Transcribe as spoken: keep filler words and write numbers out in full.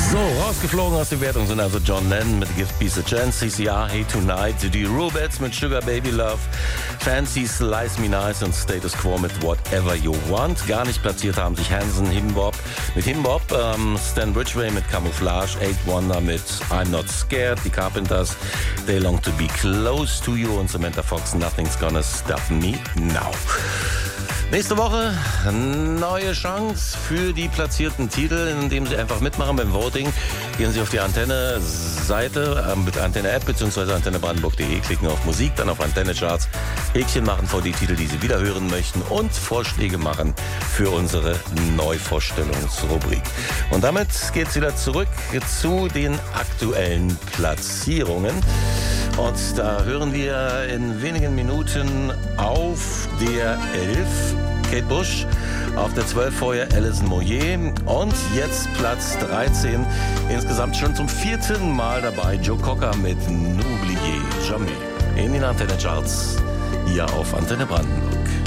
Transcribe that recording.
So, rausgeflogen aus der Wertung sind also John Lennon mit Give Peace a Chance, C C R, Hey Tonight, die Rubettes mit Sugar Baby Love, Fancy, Slice Me Nice und Status Quo mit Whatever You Want. Gar nicht platziert haben sich Hanson, Himbob mit Himbob, ähm, Stan Bridgway mit Camouflage, Eight Wonder mit I'm Not Scared, die Carpenters, They Long to Be Close to You und Samantha Fox, Nothing's Gonna Stop Me Now. Nächste Woche neue Chance für die platzierten Titel, indem Sie einfach mitmachen beim Voting. Gehen Sie auf die Antenne-Seite äh, mit Antenne-App bzw. antenne brandenburg punkt de, klicken auf Musik, dann auf Antenne-Charts, Häkchen machen vor die Titel, die Sie wieder hören möchten und Vorschläge machen für unsere Neuvorstellungsrubrik. Und damit geht's wieder zurück zu den aktuellen Platzierungen. Und da hören wir in wenigen Minuten auf der elf Kate Bush, auf der zwölf vorher Alison Moyet und jetzt Platz dreizehn, insgesamt schon zum vierten Mal dabei, Joe Cocker mit N'oubliez jamais in den Antenne Charts hier auf Antenne Brandenburg.